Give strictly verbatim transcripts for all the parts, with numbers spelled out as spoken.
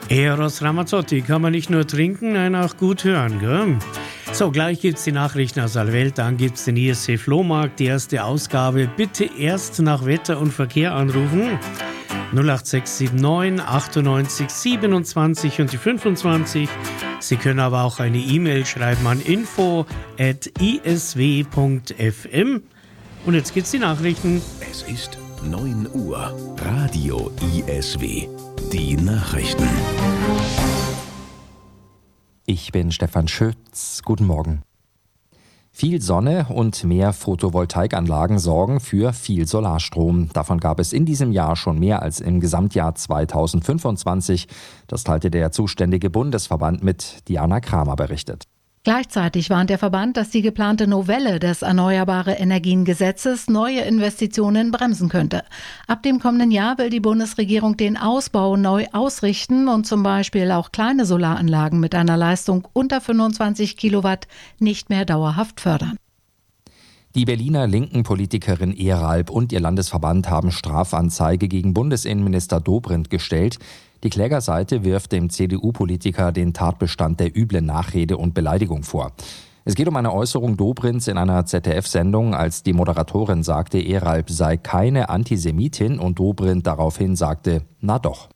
Eros Ramazzotti kann man nicht nur trinken, nein, auch gut hören, gell? So, gleich gibt's die Nachrichten aus aller Welt, dann gibt's den I S C Flohmarkt, die erste Ausgabe. Bitte erst nach Wetter und Verkehr anrufen. null acht sechs sieben neun achtundneunzig siebenundzwanzig und die fünfundzwanzig. Sie können aber auch eine E-Mail schreiben an info at i s w punkt f m. Und jetzt gibt's die Nachrichten. Es ist neun Uhr. Radio I S W. Die Nachrichten. Ich bin Stefan Schütz. Guten Morgen. Viel Sonne und mehr Photovoltaikanlagen sorgen für viel Solarstrom. Davon gab es in diesem Jahr schon mehr als im Gesamtjahr zweitausendfünfundzwanzig. Das teilte der zuständige Bundesverband mit. Diana Kramer berichtet. Gleichzeitig warnt der Verband, dass die geplante Novelle des Erneuerbare Energien Gesetzes neue Investitionen bremsen könnte. Ab dem kommenden Jahr will die Bundesregierung den Ausbau neu ausrichten und zum Beispiel auch kleine Solaranlagen mit einer Leistung unter fünfundzwanzig Kilowatt nicht mehr dauerhaft fördern. Die Berliner linken Politikerin Ehralp und ihr Landesverband haben Strafanzeige gegen Bundesinnenminister Dobrindt gestellt. Die Klägerseite wirft dem C D U-Politiker den Tatbestand der üblen Nachrede und Beleidigung vor. Es geht um eine Äußerung Dobrindts in einer Z D F-Sendung, als die Moderatorin sagte, Ehralp sei keine Antisemitin und Dobrindt daraufhin sagte, na doch.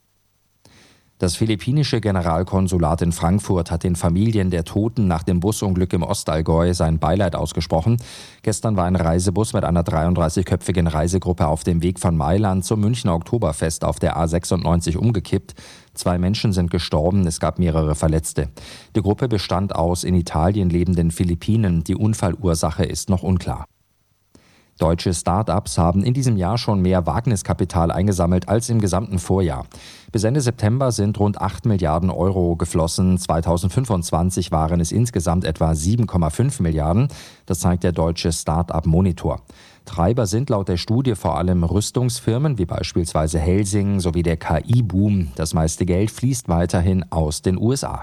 Das philippinische Generalkonsulat in Frankfurt hat den Familien der Toten nach dem Busunglück im Ostallgäu sein Beileid ausgesprochen. Gestern war ein Reisebus mit einer dreiunddreißigköpfigen Reisegruppe auf dem Weg von Mailand zum Münchner Oktoberfest auf der A sechsundneunzig umgekippt. Zwei Menschen sind gestorben, es gab mehrere Verletzte. Die Gruppe bestand aus in Italien lebenden Philippinen. Die Unfallursache ist noch unklar. Deutsche Start-ups haben in diesem Jahr schon mehr Wagniskapital eingesammelt als im gesamten Vorjahr. Bis Ende September sind rund acht Milliarden Euro geflossen. zweitausendfünfundzwanzig waren es insgesamt etwa sieben Komma fünf Milliarden. Das zeigt der deutsche Start-up-Monitor. Treiber sind laut der Studie vor allem Rüstungsfirmen wie beispielsweise Helsing sowie der K I-Boom. Das meiste Geld fließt weiterhin aus den U S A.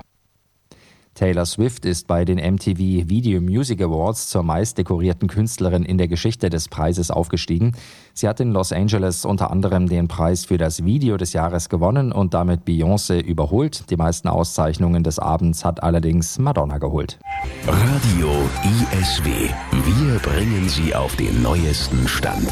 Taylor Swift ist bei den M T V Video Music Awards zur meist dekorierten Künstlerin in der Geschichte des Preises aufgestiegen. Sie hat in Los Angeles unter anderem den Preis für das Video des Jahres gewonnen und damit Beyoncé überholt. Die meisten Auszeichnungen des Abends hat allerdings Madonna geholt. Radio I S W. Wir bringen Sie auf den neuesten Stand.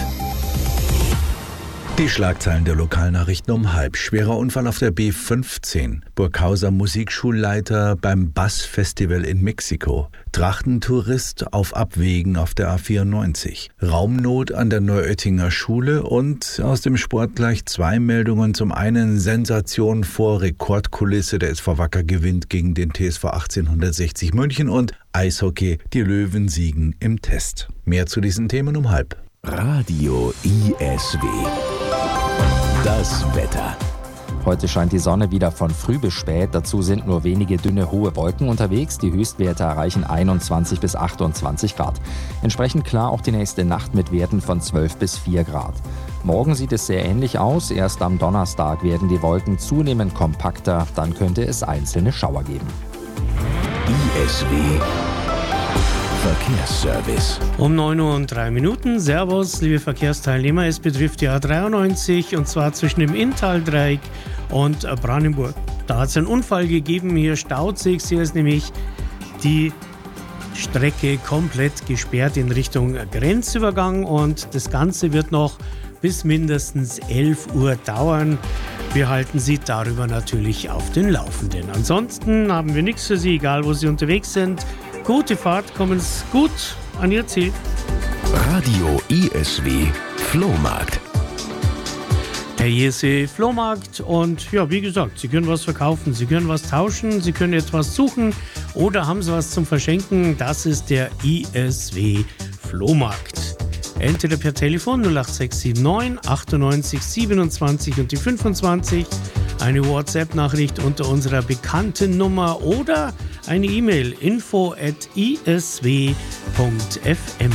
Die Schlagzeilen der Lokalnachrichten um halb. Schwerer Unfall auf der B fünfzehn. Burghauser Musikschulleiter beim Bass-Festival in Mexiko. Trachtentourist auf Abwägen auf der A vierundneunzig. Raumnot an der Neuöttinger Schule und aus dem Sport gleich zwei Meldungen. Zum einen Sensation vor Rekordkulisse. Der S V Wacker gewinnt gegen den T S V achtzehnhundertsechzig München und Eishockey. Die Löwen siegen im Test. Mehr zu diesen Themen um halb. Radio I S W. Das Wetter. Heute scheint die Sonne wieder von früh bis spät. Dazu sind nur wenige dünne, hohe Wolken unterwegs. Die Höchstwerte erreichen einundzwanzig bis achtundzwanzig Grad. Entsprechend klar auch die nächste Nacht mit Werten von zwölf bis vier Grad. Morgen sieht es sehr ähnlich aus. Erst am Donnerstag werden die Wolken zunehmend kompakter. Dann könnte es einzelne Schauer geben. I S W Verkehrsservice. Um neun Uhr und drei Minuten. Servus, liebe Verkehrsteilnehmer. Es betrifft die A dreiundneunzig und zwar zwischen dem Inntaldreieck und Brandenburg. Da hat es einen Unfall gegeben. Hier staut sich. Hier ist nämlich die Strecke komplett gesperrt in Richtung Grenzübergang und das Ganze wird noch bis mindestens elf Uhr dauern. Wir halten Sie darüber natürlich auf den Laufenden. Ansonsten haben wir nichts für Sie, egal wo Sie unterwegs sind. Gute Fahrt, kommen Sie gut an Ihr Ziel. Radio I S W Flohmarkt. Der I S W Flohmarkt und ja, wie gesagt, Sie können was verkaufen, Sie können was tauschen, Sie können etwas suchen oder haben Sie was zum Verschenken. Das ist der I S W Flohmarkt. Entweder per Telefon null acht sechs sieben neun achtundneunzig siebenundzwanzig und die fünfundzwanzig, eine WhatsApp-Nachricht unter unserer bekannten Nummer oder eine E-Mail info at i s w punkt f m.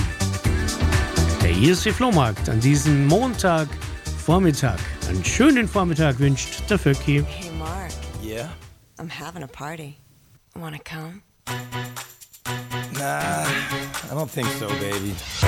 Der I S W Flohmarkt an diesem Montagvormittag. Einen schönen Vormittag wünscht der Vöcki. Hey Mark. Yeah? I'm having a party. Wanna come? Nah, I don't think so, baby.